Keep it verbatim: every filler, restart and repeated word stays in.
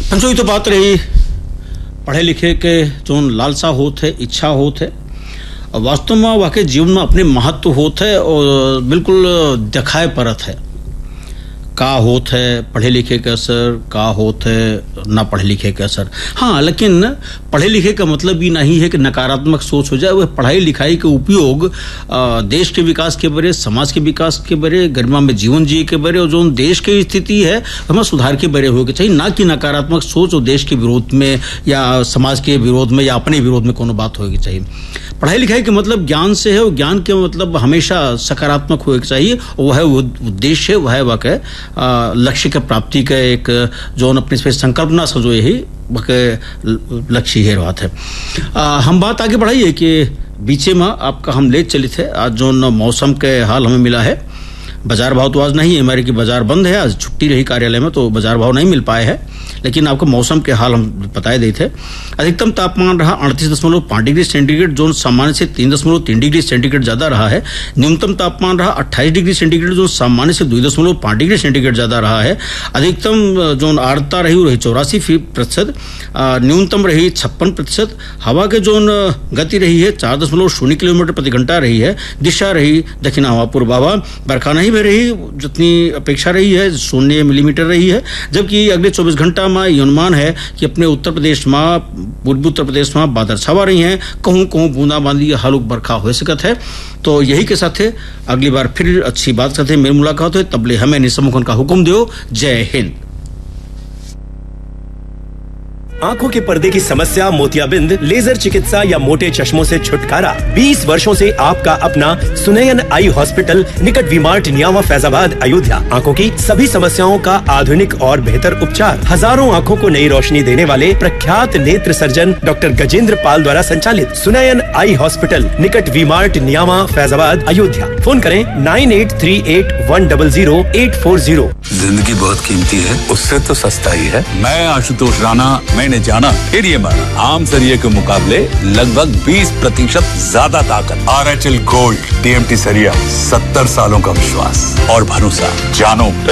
पंचो तो बात रही पढ़े लिखे के जो लालसा होत है, इच्छा होत है, और वास्तव में वाकई जीवन में अपने महत्व होत है और बिल्कुल दिखाए परत है का होत है पढ़े लिखे का असर, का होत है ना पढ़े लिखे का असर। हाँ, लेकिन पढ़े लिखे का मतलब ही नहीं है कि नकारात्मक सोच हो जाए। वह पढ़ाई लिखाई के उपयोग देश के विकास के बरे, समाज के विकास के बरे, गरिमा में जीवन जिए के बरे, और जो देश की स्थिति है हमें सुधार के बरे होके चाहिए, ना कि नकारात्मक सोच और देश के विरोध में या समाज के विरोध में या अपने विरोध में कोनो बात होगी चाहिए। पढ़ाई लिखाई के मतलब ज्ञान से है, और ज्ञान के मतलब हमेशा सकारात्मक होना चाहिए, और वह उद्देश्य है, वह वाकई लक्ष्य के प्राप्ति का एक जो अपने पे संकल्पना सजो यही लक्ष्य है बात है। आ, हम बात आगे बढ़ाइए कि बीचे में आपका हम ले चले थे। आज जो मौसम के हाल हमें मिला है, बाजार भाव तो आज नहीं है, हमारे की बाजार बंद है, आज छुट्टी रही कार्यालय में तो बाजार भाव नहीं मिल पाए हैं, लेकिन आपको मौसम के हाल हम बताए देते थे। अधिकतम तापमान रहा अड़तीस दशमलव पाँच डिग्री सेंटीग्रेड, जो सामान्य से तीन दशमलव तीन डिग्री सेंटीग्रेड ज्यादा रहा है। न्यूनतम तापमान रहा अट्ठाईस डिग्री सेंटीग्रेड, जो सामान्य से दो दशमलव पाँच डिग्री सेंटीग्रेड ज्यादा रहा है। अधिकतम जो आर्द्रता रही रही चौरासी प्रतिशत, न्यूनतम रही छप्पन प्रतिशत। हवा के जो गति रही है चार दशमलव शून्य किलोमीटर प्रति घंटा रही है। दिशा रही दक्षिण हवा पूर्व हवा, बरखा नहीं भी रही, जितनी अपेक्षा रही है शून्य मिलीमीटर रही है। जबकि अगले चौबीस घंटा में यह अनुमान है कि अपने उत्तर प्रदेश में, पूर्वी उत्तर प्रदेश में बादल छावा रही हैं, कहूं कहूं बूंदाबांदी हल्क बरखा हो सकत है। तो यही के साथ अगली बार फिर अच्छी बात करते मेरी मुलाकात हो, तबले हमें निसमुखन का हुक्म दो। जय हिंद। आंखों के पर्दे की समस्या, मोतियाबिंद, लेजर चिकित्सा या मोटे चश्मों से छुटकारा। बीस वर्षों से आपका अपना सुनयन आई हॉस्पिटल, निकट वी-मार्ट, न्यावा, फैजाबाद, अयोध्या। आंखों की सभी समस्याओं का आधुनिक और बेहतर उपचार। हजारों आंखों को नई रोशनी देने वाले प्रख्यात नेत्र सर्जन डॉक्टर गजेंद्र पाल द्वारा संचालित सुनयन आई हॉस्पिटल, निकट वी-मार्ट, न्यावा, फैजाबाद, अयोध्या। फोन करें nine eight three eight one double zero eight four zero. जिंदगी बहुत कीमती है, उससे तो सस्ता ही है। मैं आशुतोष राणा, मैंने जाना फिर ये माना, आम सरिये के मुकाबले लगभग बीस प्रतिशत ज्यादा ताकत। R H L gold tea M T सरिया, सत्तर सालों का विश्वास और भरोसा। जानो।